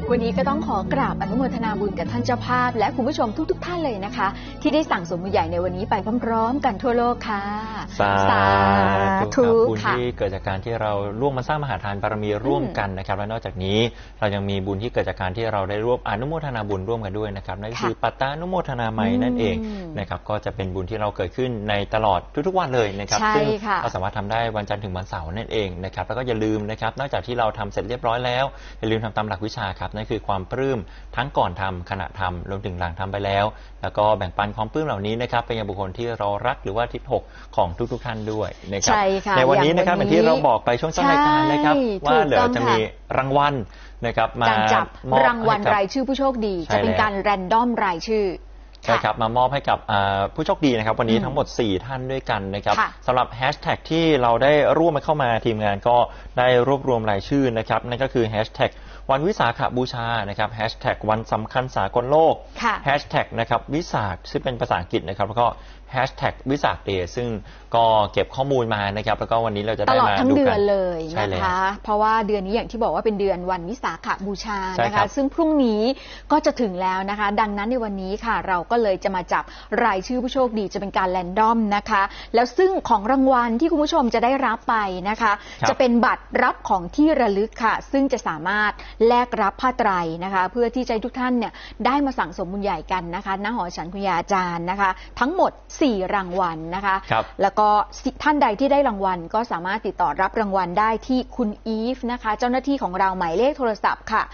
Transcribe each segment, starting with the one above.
วันนี้ก็ต้องขอกราบอนุโมทนาบุญกับท่านเจ้าภาพและคุณผู้ชมทุกท่านเลยนะคะที่ได้สั่งสมบุญใหญ่ในวันนี้ไปพร้อมๆกันทั่วโลกค่ะสาธุบุญที่เกิดจากการที่เราร่วมมาสร้างมหาทานบารมีร่วมกันนะครับและนอกจากนี้เรายังมีบุญที่เกิดจากการที่เราได้ร่วมอนุโมทนาบุญร่วมกันด้วยนะครับนั่นก็คือปัตตานุโมทนาใหม่นั่นเองนะครับก็จะเป็นบุญที่เราเกิดขึ้นในตลอดทุกๆวันเลยนะครับซึ่งเราสามารถทำได้วันจันทร์ถึงวันเสาร์นั่นเองนะครับแล้วก็อย่าลืมนะครับนอกจากที่เราทำเสร็จเรียบร้อยแล้วอย่าลืมทำตามหลักวิชาครับนั่นคือความปลื้มทั้งก่อนทำขณะทำรวมถึงหลังทำไปแล้วแล้วก็แบ่งปันความปลื้มเหล่านี้นะครับไปยังบุคคลที่เรารักหรือว่าทิศหกของทุกท่านด้วยนะครับในวันนี้นะครับอย่างที่เราบอกไปช่วงต้นรายการนะครับว่าเดี๋ยวจะมีรางวัลนะครับมาจับรางวัลรายชื่อผู้โชคดีจะเป็นการแรนดอมรายชื่อใช่ครับมามอบให้กับผู้โชคดีนะครับวันนี้ทั้งหมด4ท่านด้วยกันนะครับสำหรับแฮชแท็กที่เราได้ร่วมเข้ามาทีมงานก็ได้รวบรวมรายชื่อนะครับนั่นก็คือแฮชแท็กวันวิสาขบูชานะครับแฮชแท็กวันสำคัญสากลโลกแฮชแท็กนะครับวิสาขซึ่งเป็นภาษาอังกฤษนะครับแล้วก็แฮชแท็กวิสาขเดย์ซึ่งก็เก็บข้อมูลมานะครับแล้วก็วันนี้เราจะได้มาดูกันตลอดทั้งเดือนเลยนะคะเพราะว่าเดือนนี้อย่างที่บอกว่าเป็นเดือนวันวิสาขบูชานะคะซึ่งพรุ่งนี้ก็จะถึงแล้วนะคะดังนั้นในวันนี้ค่ะเราก็เลยจะมาจับรายชื่อผู้โชคดีจะเป็นการแรนดอมนะคะแล้วซึ่งของรางวัลที่คุณผู้ชมจะได้รับไปนะคะจะเป็นบัตรรับของที่ระลึกค่ะซึ่งจะสามารถแลกรับผ้าไตรนะคะเพื่อที่จะให้ทุกท่านเนี่ยได้มาสั่งสมบุญใหญ่กันนะคะณหอฉันคุณยาอาจารย์นะคะทั้งหมด4รางวัลนะคะแล้วก็ท่านใดที่ได้รางวัลก็สามารถติดต่อรับรางวัลได้ที่คุณอีฟนะคะเจ้าหน้าที่ของเราหมายเลขโทรศัพท์ค่ะ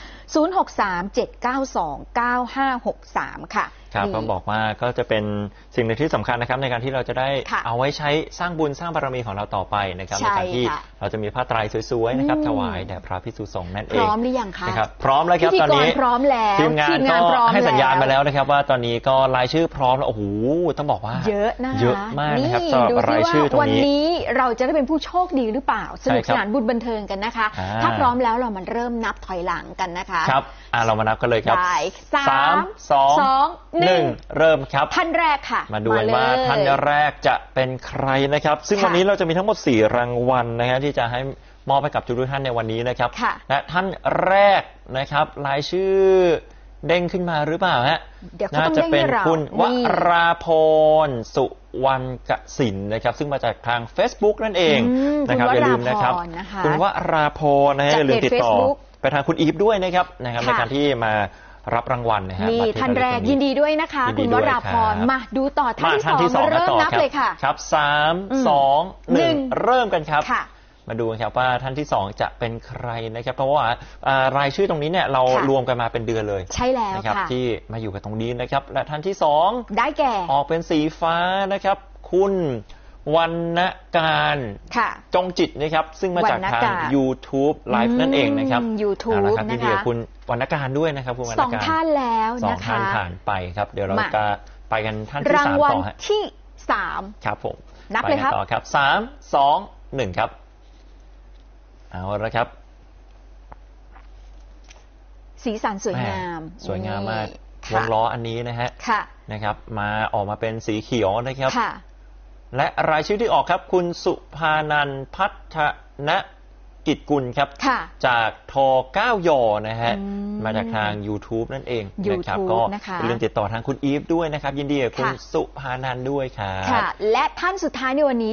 0637929563ค่ะครับก็บอกว่าก็จะเป็นสิ่งหนึ่งที่สำคัญนะครับในการที่เราจะได้เอาไว้ใช้สร้างบุญสร้างบารมีของเราต่อไปนะครับในการที่เราจะมีผ้าไตรสวยๆนะครับถวายแด่พระภิกษุสงฆ์นั่นเองพร้อมหรือยังคะนะครับพร้อมแล้วครับตอนนี้พร้อมแล้วทีมงานก็ให้สัญญาณมาแล้วนะครับว่าตอนนี้ก็รายชื่อพร้อมแล้วโอ้โหต้องบอกว่าเยอะนะคะเยอะมากนะครับสำหรับรายชื่อตรงนี้วันนี้เราจะได้เป็นผู้โชคดีหรือเปล่าสนุกสนานบุญบันเทิงกันนะคะถ้าพร้อมแล้วเรามาเริ่มนับถอยหลังกันนะคะครับเรามานับกันเลยครับ3 2 1เริ่มครับท่านแรกค่ะมาดูว่าท่านแรกจะเป็นใครนะครับซึ่งวันนี้เราจะมีทั้งหมด4รางวัลนะฮะที่จะให้มอบให้กับทุกท่านในวันนี้นะครับและท่านแรกนะครับรายชื่อเด้งขึ้นมาหรือเปล่าฮะน่าจะเป็นคุณวราพรสุวรรณกสินนะครับซึ่งมาจากทาง Facebook นั่นเองนะครับอย่าลืมนะครับคุณวราพรนะฮะอย่าลืมติดต่อไปทางคุณอีฟด้วยนะครับในการที่มารับรางวัลนะฮะนี่ท่านแรกยินดีด้วยนะคะคุณวราพรมาดูต่อท่านที่2เริ่มนับเลยค่ะครับ3 2 1เริ่มกันครับมาดูกันครับว่าท่านที่2จะเป็นใครนะครับเพราะว่ารายชื่อตรงนี้เนี่ยเรารวมกันมาเป็นเดือนเลยใช่แล้วนะครับที่มาอยู่กับตรงนี้นะครับและท่านที่2 ได้แก่ออกเป็นสีฟ้านะครับคุณวรรณการจงจิตนะครับซึ่งมาจากทาง YouTube Live นั่นเองนะครับ YouTube นะครับที่เดียวคุณวรรณการด้วยนะครับคุณวรรณการ 2ท่านแล้วนะคะ 2ท่านผ่านไปครับเดี๋ยวเราจะไปกันท่านที่3ต่อฮะที่3 ครับผมนับเลยครับต่อครับ3 2 1ครับเอาละครับสีสันสวยงามมากวงล้ออันนี้นะฮะนะครับมาออกมาเป็นสีเขียวนะครับและรายชื่อที่ออกครับคุณสุภานันท์พัฒนกิจกุลครับจากท9ยนะฮะมาจากทาง YouTube นั่นเองนะครับก็อย่าลืมติดต่อทางคุณอีฟด้วยนะครับยินดีกับคุณสุภานันท์ด้วยครับและท่านสุดท้ายในวันนี้